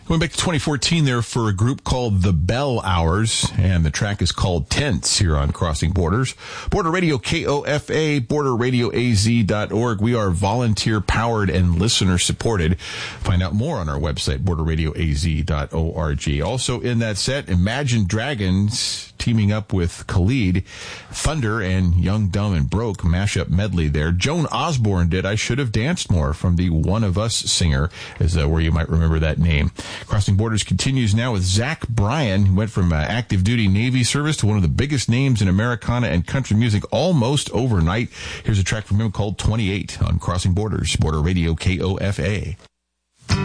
Going back to 2014 there for a group called the Bell Hours, and the track is called Tense here on Crossing Borders. Border Radio KOFA, borderradioaz.org. We are volunteer powered and listener supported. Find out more on our website, borderradioaz.org. Also in that set, Imagine Dragons teaming up with Khalid, Thunder, and Young, Dumb, and Broke mashup medley there. Joan Osborne did I Should Have Danced More from the One of Us singer, is where you might remember that name. Crossing Borders continues now with Zach Bryan, who went from active duty Navy service to one of the biggest names in Americana and country music almost overnight. Here's a track from him called 28 on Crossing Borders, Border Radio KOFA.